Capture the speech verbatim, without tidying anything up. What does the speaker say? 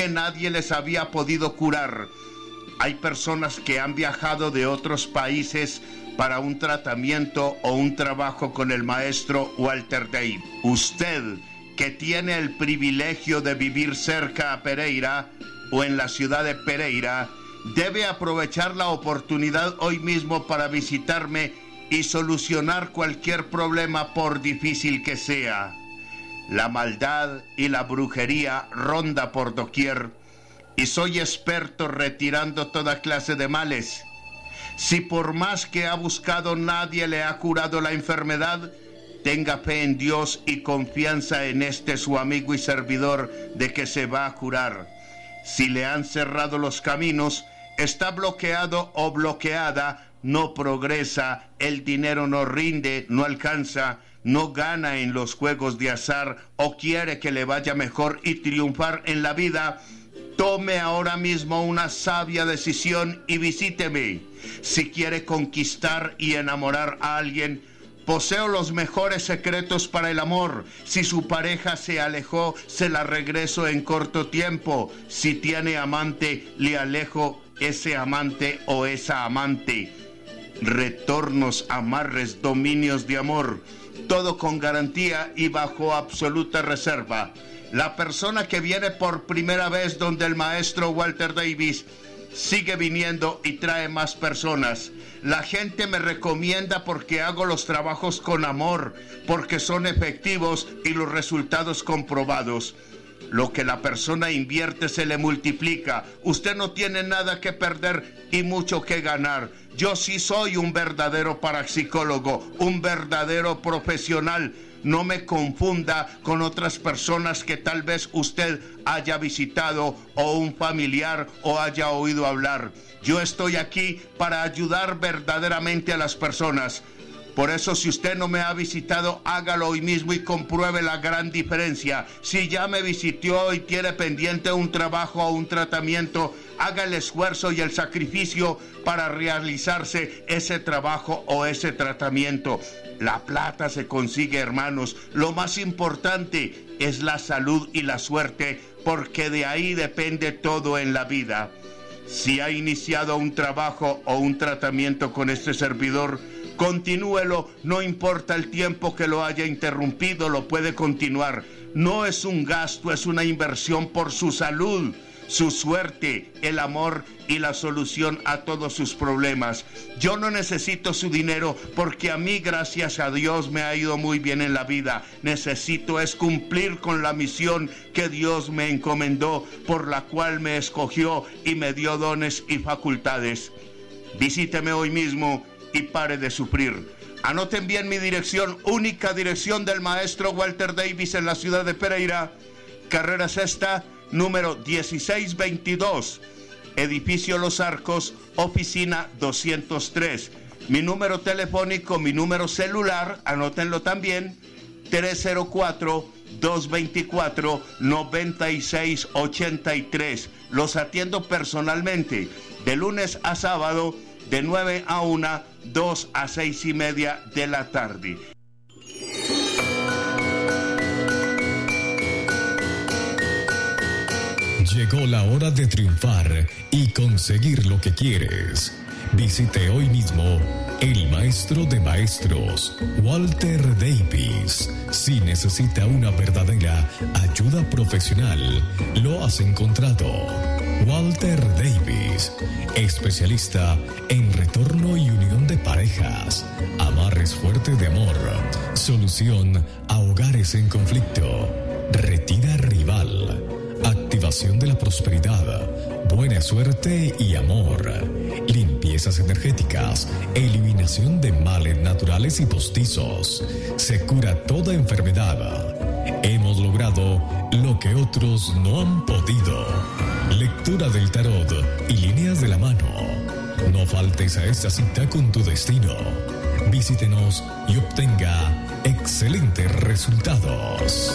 que nadie les había podido curar. Hay personas que han viajado de otros países para un tratamiento o un trabajo con el maestro Walter Davis. Usted, que tiene el privilegio de vivir cerca a Pereira o en la ciudad de Pereira, debe aprovechar la oportunidad hoy mismo para visitarme y solucionar cualquier problema, por difícil que sea. La maldad y la brujería ronda por doquier y soy experto retirando toda clase de males. Si por más que ha buscado nadie le ha curado la enfermedad, tenga fe en Dios y confianza en este su amigo y servidor de que se va a curar. Si le han cerrado los caminos, está bloqueado o bloqueada, no progresa, el dinero no rinde, no alcanza, no gana en los juegos de azar o quiere que le vaya mejor y triunfar en la vida, tome ahora mismo una sabia decisión y visíteme. Si quiere conquistar y enamorar a alguien, poseo los mejores secretos para el amor. Si su pareja se alejó, se la regreso en corto tiempo. Si tiene amante, le alejo ese amante o esa amante. Retornos, amarres, dominios de amor, todo con garantía y bajo absoluta reserva. La persona que viene por primera vez donde el maestro Walter Davis sigue viniendo y trae más personas. La gente me recomienda porque hago los trabajos con amor, porque son efectivos y los resultados comprobados. Lo que la persona invierte se le multiplica. Usted no tiene nada que perder y mucho que ganar. Yo sí soy un verdadero parapsicólogo, un verdadero profesional. No me confunda con otras personas que tal vez usted haya visitado o un familiar o haya oído hablar. Yo estoy aquí para ayudar verdaderamente a las personas. Por eso, si usted no me ha visitado, hágalo hoy mismo y compruebe la gran diferencia. Si ya me visitó y tiene pendiente un trabajo o un tratamiento, haga el esfuerzo y el sacrificio para realizarse ese trabajo o ese tratamiento. La plata se consigue, hermanos. Lo más importante es la salud y la suerte, porque de ahí depende todo en la vida. Si ha iniciado un trabajo o un tratamiento con este servidor, continúelo, no importa el tiempo que lo haya interrumpido, lo puede continuar. No es un gasto, es una inversión por su salud, su suerte, el amor y la solución a todos sus problemas. Yo no necesito su dinero porque a mí, gracias a Dios, me ha ido muy bien en la vida. Necesito es cumplir con la misión que Dios me encomendó, por la cual me escogió y me dio dones y facultades. Visíteme hoy mismo y pare de sufrir. Anoten bien mi dirección, única dirección del maestro Walter Davis en la ciudad de Pereira, carrera sexta, número dieciséis veintidós, edificio Los Arcos, oficina doscientos tres. Mi número telefónico, mi número celular, anótenlo también, tres cero cuatro, dos dos cuatro, nueve seis ocho tres. Los atiendo personalmente, de lunes a sábado, de nueve a una, dos a seis y media de la tarde. Llegó la hora de triunfar y conseguir lo que quieres. Visite hoy mismo el maestro de maestros, Walter Davis. Si necesita una verdadera ayuda profesional, lo has encontrado. Walter Davis, especialista en retorno y unión de parejas, amarres fuertes de amor, solución a hogares en conflicto, retira rival, activación de la prosperidad, buena suerte y amor, limpiezas energéticas, eliminación de males naturales y postizos. Se cura toda enfermedad. Hemos logrado lo que otros no han podido. Lectura del tarot y líneas de la mano. No faltes a esta cita con tu destino. Visítenos y obtenga excelentes resultados.